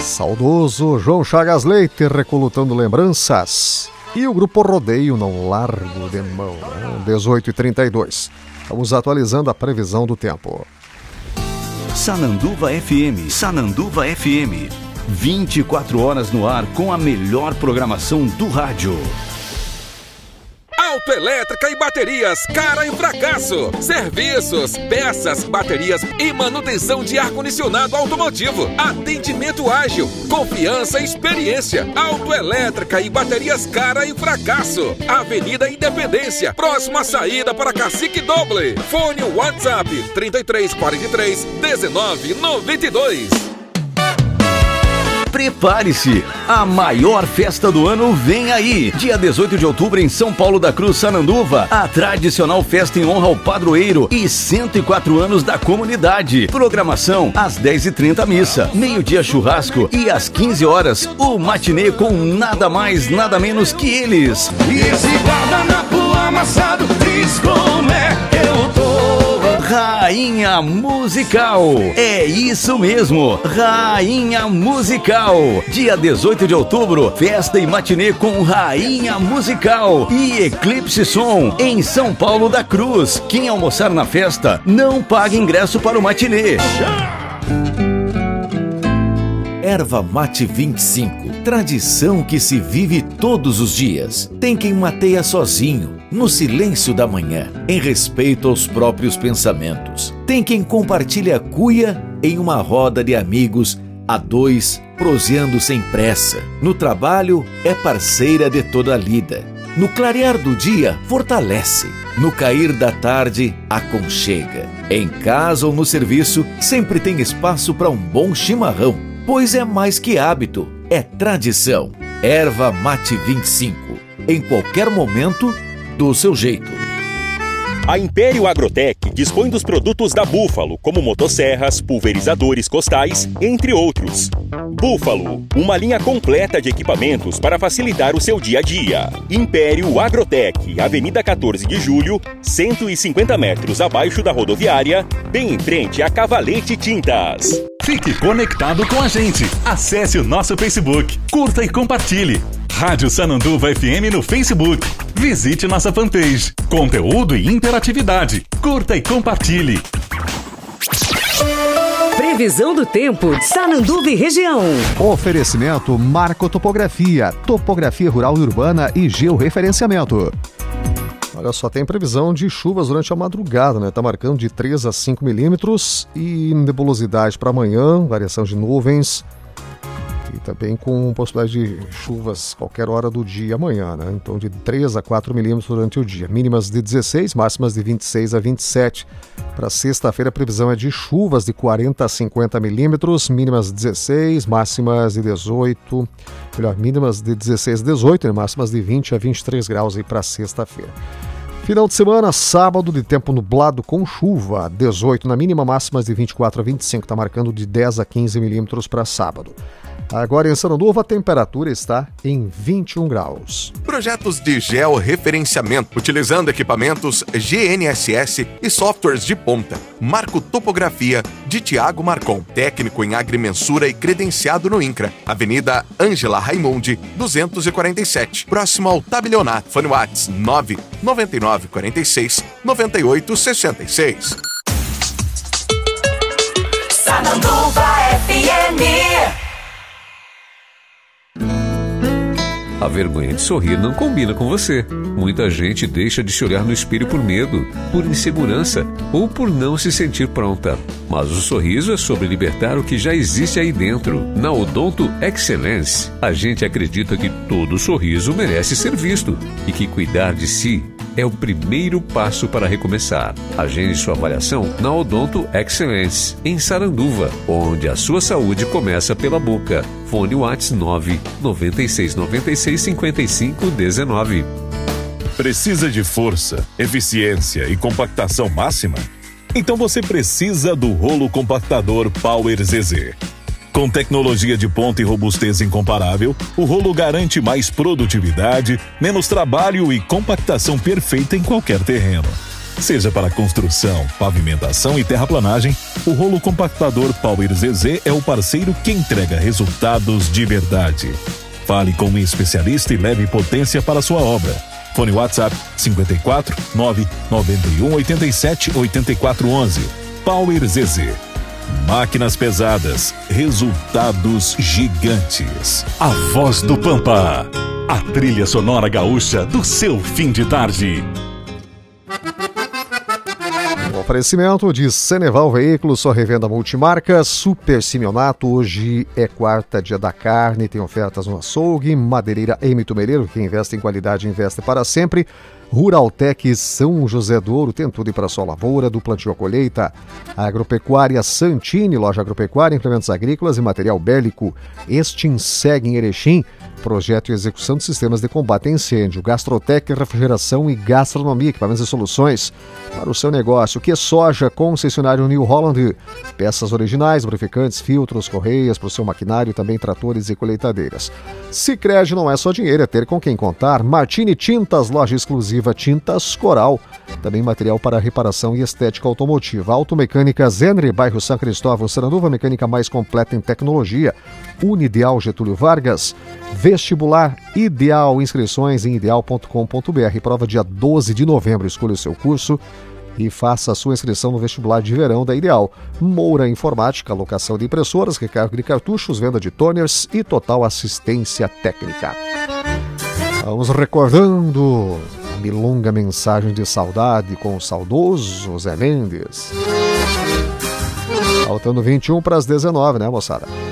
Saudoso João Chagas Leite recolutando lembranças. E o grupo Rodeio não largo de mão, 18h32. Vamos atualizando a previsão do tempo. Sananduva FM, 24 horas no ar com a melhor programação do rádio. Autoelétrica e baterias, cara e fracasso. Serviços, peças, baterias e manutenção de ar-condicionado automotivo. Atendimento ágil, confiança e experiência. Autoelétrica e baterias, cara e fracasso. Avenida Independência, próxima à saída para Cacique Doble. Fone WhatsApp 3343 1992. Prepare-se, a maior festa do ano vem aí. Dia 18 de outubro em São Paulo da Cruz, Sananduva, a tradicional festa em honra ao padroeiro e 104 anos da comunidade. Programação às 10h30 missa, meio-dia churrasco e às 15 horas o matinê com nada mais, nada menos que eles. E esse guardanapo amassado diz como é que eu tô. Rainha Musical, é isso mesmo, Rainha Musical. Dia 18 de outubro, festa e matinê com Rainha Musical e Eclipse Som em São Paulo da Cruz. Quem almoçar na festa não paga ingresso para o matinê. Erva Mate 25, tradição que se vive todos os dias. Tem quem mateia sozinho, no silêncio da manhã, em respeito aos próprios pensamentos. Tem quem compartilha a cuia em uma roda de amigos, a dois, proseando sem pressa. No trabalho, é parceira de toda a lida. No clarear do dia, fortalece. No cair da tarde, aconchega. Em casa ou no serviço, sempre tem espaço para um bom chimarrão. Pois é mais que hábito, é tradição. Erva Mate 25, em qualquer momento, do seu jeito. A Império Agrotech dispõe dos produtos da Búfalo, como motosserras, pulverizadores costais, entre outros. Búfalo, uma linha completa de equipamentos para facilitar o seu dia a dia. Império Agrotech, Avenida 14 de Julho, 150 metros abaixo da rodoviária, bem em frente a Cavalete Tintas. Fique conectado com a gente. Acesse o nosso Facebook, curta e compartilhe. Rádio Sananduva FM no Facebook. Visite nossa fanpage. Conteúdo e interatividade. Curta e compartilhe. Previsão do tempo, Sananduva e região. Oferecimento Marco Topografia, topografia rural e urbana e georreferenciamento. Olha só, tem previsão de chuvas durante a madrugada, né? Tá marcando de 3 a 5 milímetros e nebulosidade para amanhã, variação de nuvens e também com possibilidade de chuvas qualquer hora do dia amanhã, né? Então de 3 a 4 milímetros durante o dia, mínimas de 16, máximas de 26 a 27. Para sexta-feira a previsão é de chuvas de 40 a 50 milímetros, mínimas de 16, máximas de 18, mínimas de 16 a 18 e máximas de 20 a 23 graus aí para sexta-feira. Final de semana, sábado, de tempo nublado com chuva, 18 na mínima, máximas de 24 a 25, está marcando de 10 a 15 milímetros para sábado. Agora em Sananduva a temperatura está em 21 graus. Projetos de georreferenciamento, utilizando equipamentos GNSS e softwares de ponta. Marco Topografia, de Tiago Marcon, técnico em agrimensura e credenciado no INCRA. Avenida Ângela Raimundi, 247, próximo ao Tabelionato. Fone WhatsApp 99946 9866. Sananduva FM. A vergonha de sorrir não combina com você. Muita gente deixa de se olhar no espelho por medo, por insegurança ou por não se sentir pronta. Mas o sorriso é sobre libertar o que já existe aí dentro. Na Odonto Excellence, a gente acredita que todo sorriso merece ser visto e que cuidar de si é o primeiro passo para recomeçar. Agende sua avaliação na Odonto Excellence, em Saranduva, onde a sua saúde começa pela boca. Fone WhatsApp 996965519. Precisa de força, eficiência e compactação máxima? Então você precisa do rolo compactador Power ZZ. Com tecnologia de ponta e robustez incomparável, o rolo garante mais produtividade, menos trabalho e compactação perfeita em qualquer terreno. Seja para construção, pavimentação e terraplanagem, o rolo compactador Power ZZ é o parceiro que entrega resultados de verdade. Fale com um especialista e leve potência para a sua obra. Fone WhatsApp 54 991 87 84 11. Power ZZ. Máquinas pesadas, resultados gigantes. A Voz do Pampa, a trilha sonora gaúcha do seu fim de tarde. Oferecimento de Ceneval Veículos, sua revenda multimarca, Super Simeonato. Hoje é quarta, dia da carne, tem ofertas no açougue. Madeireira M. Tumereiro, quem investe em qualidade investe para sempre. Ruraltec São José do Ouro, tem tudo para sua lavoura, do plantio à colheita. Agropecuária Santini, loja agropecuária, implementos agrícolas e material bélico. Extinseg em Erechim, projeto e execução de sistemas de combate a incêndio. Gastrotec, refrigeração e gastronomia, equipamentos e soluções para o seu negócio. Que soja, concessionário New Holland, peças originais, lubrificantes, filtros, correias para o seu maquinário, também tratores e colheitadeiras. Sicredi não é só dinheiro, é ter com quem contar. Martini Tintas, loja exclusiva Tintas Coral, também material para reparação e estética automotiva. Automecânica Zenre, bairro São Cristóvão, Saranduva, mecânica mais completa em tecnologia. Unideal Getúlio Vargas. Vestibular Ideal, inscrições em ideal.com.br. Prova dia 12 de novembro. Escolha o seu curso e faça a sua inscrição no vestibular de verão da Ideal. Moura Informática, locação de impressoras, recarga de cartuchos, venda de toners e total assistência técnica. Vamos recordando a milonga mensagem de saudade com o saudoso Zé Mendes. Faltando 21 para as 19, né, moçada?